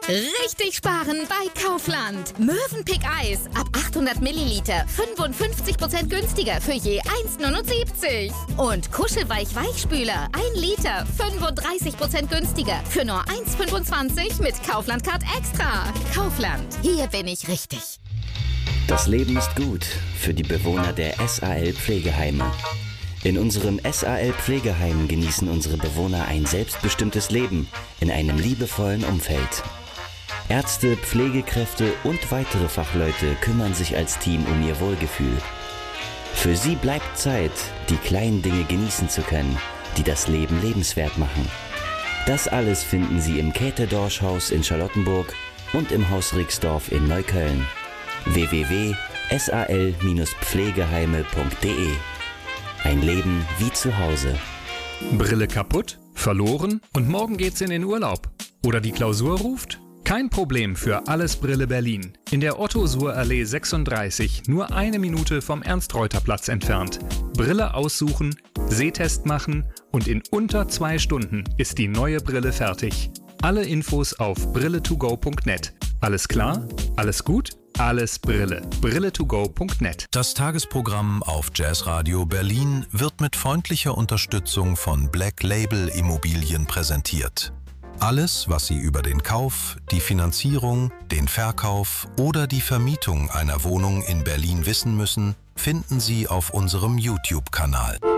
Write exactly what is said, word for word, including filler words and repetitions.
Richtig sparen bei Kaufland. Mövenpick Eis ab achthundert Milliliter fünfundfünfzig Prozent günstiger für je eins Komma neunundsiebzig. Und Kuschelweich Weichspüler ein Liter fünfunddreißig Prozent günstiger für nur eins Komma fünfundzwanzig mit Kaufland Card Extra. Kaufland, hier bin ich richtig. Das Leben ist gut für die Bewohner der S A L Pflegeheime. In unserem S A L Pflegeheim genießen unsere Bewohner ein selbstbestimmtes Leben in einem liebevollen Umfeld. Ärzte, Pflegekräfte und weitere Fachleute kümmern sich als Team um ihr Wohlgefühl. Für sie bleibt Zeit, die kleinen Dinge genießen zu können, die das Leben lebenswert machen. Das alles finden Sie im Käthe-Dorsch-Haus in Charlottenburg und im Haus Rixdorf in Neukölln. w w w punkt s a l pflegeheime punkt d e. Ein Leben wie zu Hause. Brille kaputt, verloren und morgen geht's in den Urlaub. Oder die Klausur ruft? Kein Problem für Alles Brille Berlin. In der Otto-Suhr-Allee sechsunddreißig, nur eine Minute vom Ernst-Reuter-Platz entfernt. Brille aussuchen, Sehtest machen und in unter zwei Stunden ist die neue Brille fertig. Alle Infos auf brille to go punkt net. Alles klar? Alles gut? Alles Brille. brille to go punkt net. Das Tagesprogramm auf Jazzradio Berlin wird mit freundlicher Unterstützung von Black Label Immobilien präsentiert. Alles, was Sie über den Kauf, die Finanzierung, den Verkauf oder die Vermietung einer Wohnung in Berlin wissen müssen, finden Sie auf unserem YouTube-Kanal.